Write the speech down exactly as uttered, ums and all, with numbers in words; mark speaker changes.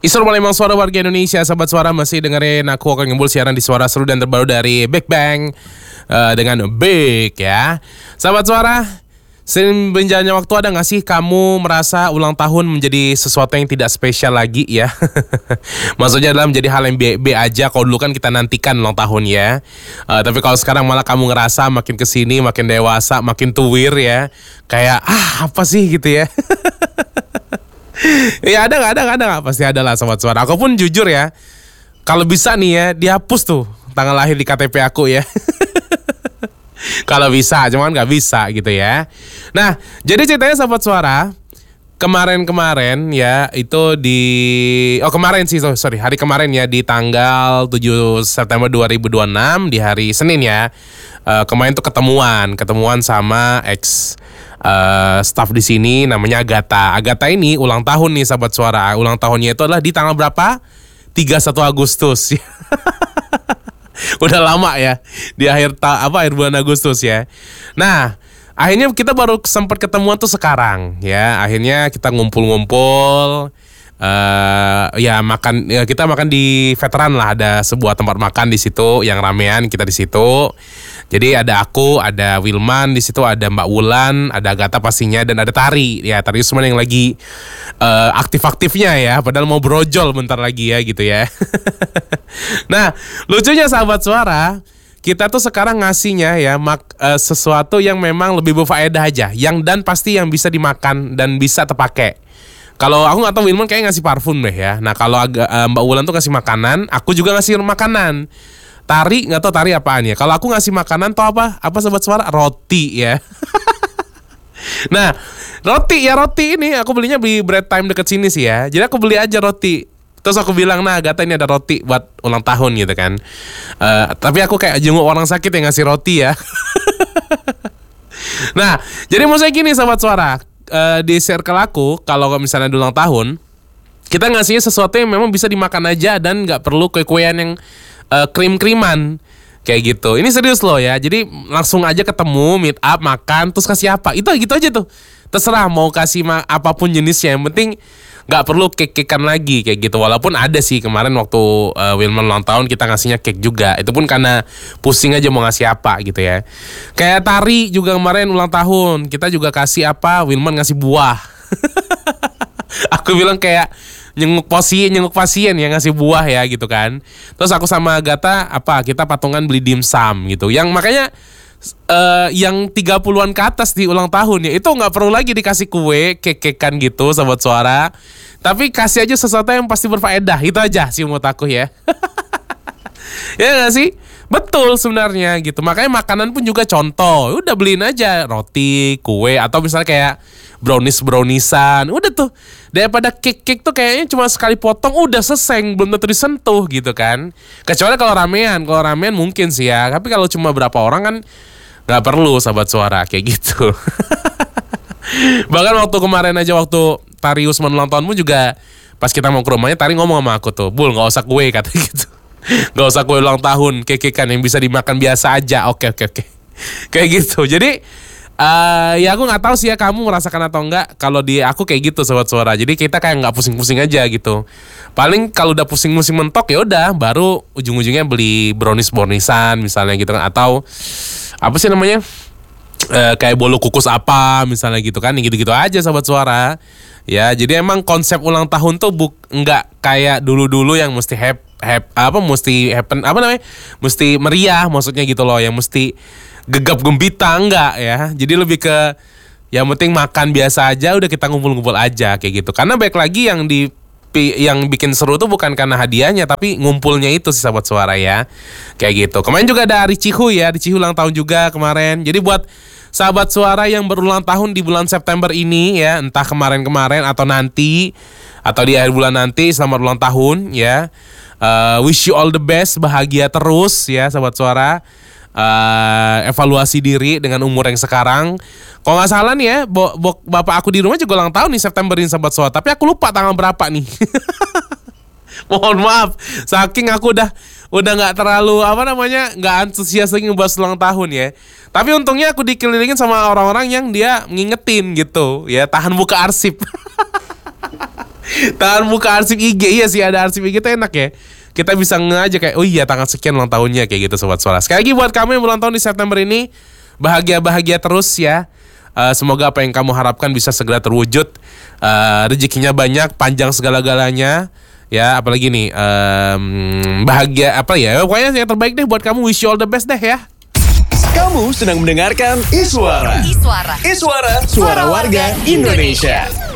Speaker 1: Isor Palembang, suara warga Indonesia. Sahabat suara, masih dengerin aku akan ngembul siaran di suara seru dan terbaru dari Big Bang uh, dengan Big ya. Sahabat suara, sering berjalannya waktu, ada gak sih kamu merasa ulang tahun menjadi sesuatu yang tidak spesial lagi ya? Maksudnya adalah menjadi hal yang B aja. Kalau dulu kan kita nantikan ulang tahun ya, uh, tapi kalau sekarang malah kamu ngerasa makin kesini makin dewasa, makin tuwir ya, kayak ah apa sih gitu ya. Ya ada gak, ada gak, ada gak? Pasti ada lah sobat suara. Aku pun jujur ya, kalau bisa nih ya, dihapus tuh tanggal lahir di K T P aku ya. Kalau bisa, cuman gak bisa gitu ya. Nah, jadi ceritanya sobat suara, kemarin-kemarin ya, itu di Oh kemarin sih, sorry, hari kemarin ya, di tanggal tujuh September dua ribu dua puluh enam, di hari Senin ya, uh, kemarin tuh ketemuan Ketemuan sama ex Uh, staff di sini, namanya Agatha. Agatha ini ulang tahun nih sahabat suara. Ulang tahunnya itu adalah di tanggal berapa? tiga puluh satu Agustus. Udah lama ya, di akhir ta- apa akhir bulan Agustus ya. Nah, akhirnya kita baru sempat ketemuan tuh sekarang ya. Akhirnya kita ngumpul-ngumpul. Uh, ya makan ya, kita makan di veteran lah, ada sebuah tempat makan di situ yang ramean, kita di situ. Jadi ada aku, ada Wilman di situ, ada Mbak Wulan, ada Agatha pastinya, dan ada Tari ya, Tari Usman yang lagi uh, aktif-aktifnya ya, padahal mau brojol bentar lagi ya gitu ya. Nah, lucunya sahabat suara, kita tuh sekarang ngasihnya ya mak, uh, sesuatu yang memang lebih berfaedah aja, yang dan pasti yang bisa dimakan dan bisa terpakai. Kalau aku nggak tahu, Wilman kayak ngasih parfum deh ya. Nah kalau agak uh, Mbak Wulan tuh ngasih makanan, aku juga ngasih makanan. Tari nggak tahu Tari apaan ya. Kalau aku ngasih makanan tuh apa? Apa sobat suara? Roti ya. Nah roti ya roti ini aku belinya di Bread Time deket sini sih ya. Jadi aku beli aja roti. Terus aku bilang, nah Agatha ini ada roti buat ulang tahun gitu kan. Uh, tapi aku kayak jenguk orang sakit yang ngasih roti ya. Nah jadi maksudnya gini sobat suara. Uh, di circle aku, kalau misalnya ulang tahun, kita ngasihnya sesuatu yang memang bisa dimakan aja dan nggak perlu kue-kuean yang uh, krim-kriman kayak gitu. Ini serius loh ya. Jadi langsung aja ketemu, meet up, makan, terus kasih apa? Itu gitu aja tuh. Terserah mau kasih ma- apapun jenisnya, yang penting nggak perlu cake-cakean lagi kayak gitu. Walaupun ada sih kemarin waktu uh, Wilman ulang tahun kita ngasihnya cake juga. Itu pun karena pusing aja mau ngasih apa gitu ya. Kayak Tari juga kemarin ulang tahun, kita juga kasih apa, Wilman ngasih buah. Aku bilang kayak nyenguk pasien, nyenguk pasien yang ngasih buah ya gitu kan. Terus aku sama Agatha apa, kita patungan beli dimsum gitu. Yang makanya Uh, yang tiga puluhan ke atas di ulang tahun ya, itu gak perlu lagi dikasih kue, kek-kekan gitu sobat suara. Tapi kasih aja sesuatu yang pasti berfaedah. Itu aja sih menurut aku ya. Ya gak sih? Betul sebenarnya gitu. Makanya makanan pun juga contoh, udah beliin aja roti, kue, atau misalnya kayak brownies-browniesan. Udah tuh, daripada cake-cake tuh kayaknya cuma sekali potong udah selesai, belum tentu disentuh gitu kan. Kecuali kalau ramean. Kalau ramean mungkin sih ya. Tapi kalau cuma berapa orang kan gak perlu sahabat suara kayak gitu. Bahkan waktu kemarin aja, waktu Tari Usman ulang tahun pun juga, pas kita mau ke rumahnya, Tari ngomong sama aku tuh, Bul gak usah kue kata gitu. Gak usah kue ulang tahun, keke-kekan yang bisa dimakan biasa aja. Oke oke oke. Kayak gitu. Jadi uh, ya aku gak tahu sih ya kamu merasakan atau enggak. Kalau di aku kayak gitu sobat suara. Jadi kita kayak gak pusing-pusing aja gitu. Paling kalau udah pusing-pusing mentok ya udah, baru ujung-ujungnya beli brownies-browniesan misalnya gitu kan. Atau apa sih namanya, e, kayak bolu kukus apa misalnya gitu kan, gitu-gitu aja sobat suara ya. Jadi emang konsep ulang tahun tuh buk nggak kayak dulu-dulu yang mesti hap hap apa mesti happen apa namanya mesti meriah, maksudnya gitu loh, yang mesti gegap gembita, enggak ya. Jadi lebih ke yang penting makan biasa aja, udah kita ngumpul-ngumpul aja kayak gitu. Karena baik lagi yang di yang bikin seru tuh bukan karena hadiahnya, tapi ngumpulnya itu sih sahabat suara ya. Kayak gitu. Kemarin juga ada Ari Cihu ya, Ari Cihu ulang tahun juga kemarin. Jadi buat sahabat suara yang berulang tahun di bulan September ini ya, entah kemarin-kemarin atau nanti, atau di akhir bulan nanti, selamat ulang tahun ya. uh, Wish you all the best, bahagia terus ya sahabat suara. Uh, evaluasi diri dengan umur yang sekarang. Kalau nggak salah nih ya, bo- bo- bapak aku di rumah juga ulang tahun nih September ini sahabat suara. Tapi aku lupa tanggal berapa nih. Mohon maaf, saking aku udah udah nggak terlalu apa namanya nggak antusias lagi ngebahas ulang tahun ya. Tapi untungnya aku dikelilingin sama orang-orang yang dia ngingetin gitu ya, tahan buka arsip. Tangan muka arsip I G. Iya sih, ada arsip I G itu enak ya. Kita bisa nge aja kayak, oh iya tanggal sekian ulang tahunnya, kayak gitu Sobat Suara. Sekali lagi buat kamu yang ulang tahun di September ini, bahagia-bahagia terus ya. Uh, semoga apa yang kamu harapkan bisa segera terwujud. uh, Rezekinya banyak, panjang segala-galanya. Ya apalagi nih, um, bahagia apa ya, pokoknya yang terbaik deh buat kamu. Wish you all the best deh ya.
Speaker 2: Kamu sedang mendengarkan Iswara.
Speaker 3: Iswara.
Speaker 2: Iswara, suara warga Indonesia.